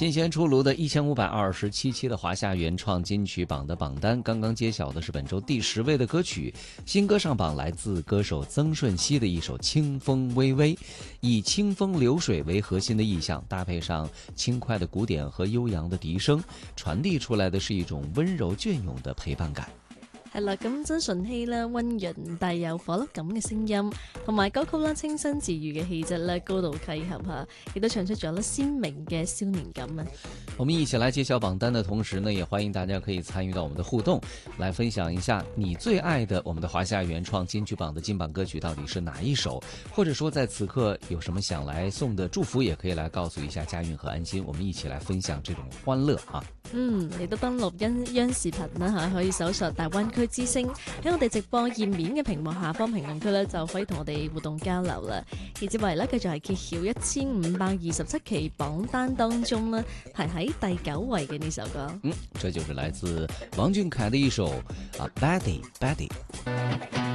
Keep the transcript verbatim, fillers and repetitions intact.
新鲜出炉的一千五百二十七期的华夏原创金曲榜的榜单，刚刚揭晓的是本周第十位的歌曲，新歌上榜来自歌手曾舜晞的一首《清风微微》，以清风流水为核心的意象，搭配上轻快的鼓点和悠扬的笛聲，傳遞出來的是一種溫柔雋永的陪伴感。 係啦，咁曾舜晞咧溫潤帶有火粒感嘅聲音，同埋歌曲啦清新治愈嘅氣質咧高度契合嚇，亦都唱出咗咧鮮明嘅少年感啊！ 我們一起來揭曉榜單的同時呢，也歡迎大家可以參與到我們的互動，來分享一下你最愛的我們的華夏原創金曲榜的金榜歌曲到底是哪一首，或者說在此刻有什麼想來送的祝福，也可以來告訴一下嘉韻和安心，我們一起來分享這種歡樂啊！ 嗯，你都登錄欣央視頻啦嚇，可以搜索大灣區之聲，喺我哋直播頁面嘅屏幕下方評論區咧，就可以同我哋互動交流啦。而之為咧，繼續係揭曉一千五百二十七期榜單當中呢，排喺第九位嘅呢首歌。 嗯，這就是來自王俊凱的一首啊 Betty Betty。